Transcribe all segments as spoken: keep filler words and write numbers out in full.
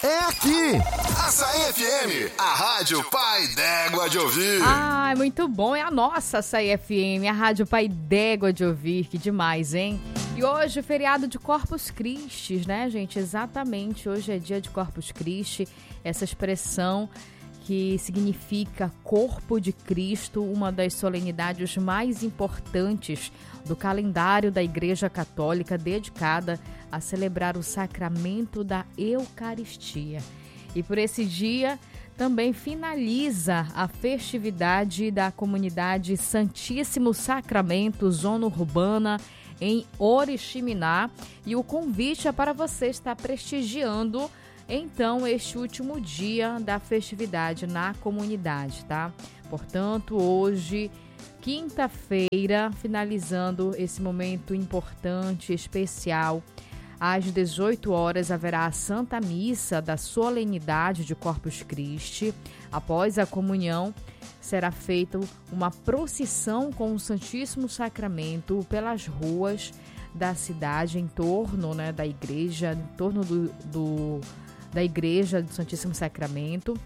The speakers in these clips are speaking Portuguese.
é aqui. Açaí F M, a rádio pai d'égua de ouvir. Ah, muito bom, é a nossa Açaí F M, a rádio pai d'égua de ouvir, que demais, hein? E hoje, feriado de Corpus Christi, né, gente? Exatamente, hoje é dia de Corpus Christi, essa expressão que significa corpo de Cristo, uma das solenidades mais importantes do calendário da Igreja Católica, dedicada a celebrar o sacramento da Eucaristia. E por esse dia também finaliza a festividade da comunidade Santíssimo Sacramento, zona urbana, em Oriximiná. E o convite é para você estar prestigiando então este último dia da festividade na comunidade, tá? Portanto, hoje, quinta-feira, finalizando esse momento importante, especial, às dezoito horas haverá a Santa Missa da Solenidade de Corpus Christi. Após a comunhão, será feita uma procissão com o Santíssimo Sacramento pelas ruas da cidade, em torno, né, da igreja, em torno do, do, da igreja do Santíssimo Sacramento,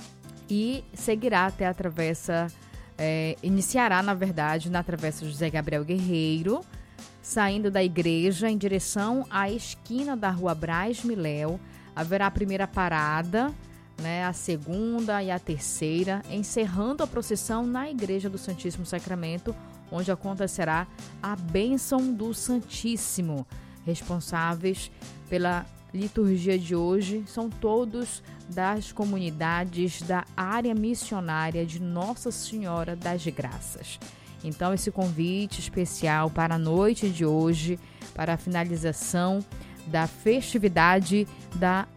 e seguirá até a travessa, é, iniciará, na verdade, na Travessa José Gabriel Guerreiro, saindo da igreja em direção à esquina da Rua Braz Miléu. Haverá a primeira parada, né, a segunda e a terceira, encerrando a procissão na Igreja do Santíssimo Sacramento, onde acontecerá a bênção do Santíssimo. Responsáveis pela liturgia de hoje são todos das comunidades da área missionária de Nossa Senhora das Graças. Então, esse convite especial para a noite de hoje, para a finalização da festividade da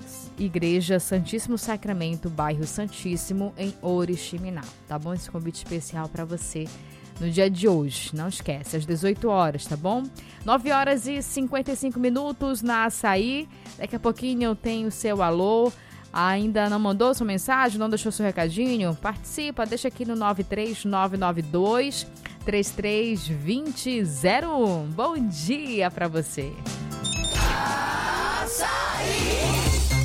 Igreja Santíssimo Sacramento, bairro Santíssimo, em Oriximiná. Tá bom? Esse convite especial para você no dia de hoje. Não esquece, às dezoito horas, tá bom? nove horas e cinquenta e cinco minutos na Açaí. Daqui a pouquinho eu tenho o seu alô. Ainda não mandou sua mensagem, não deixou seu recadinho? Participa, deixa aqui no nove três nove nove dois, três três dois zero zero um. Bom dia para você. Açaí.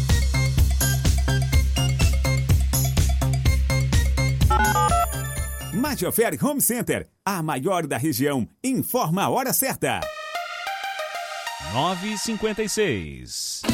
Majoferi Home Center, a maior da região, informa a hora certa. nove e cinquenta e seis.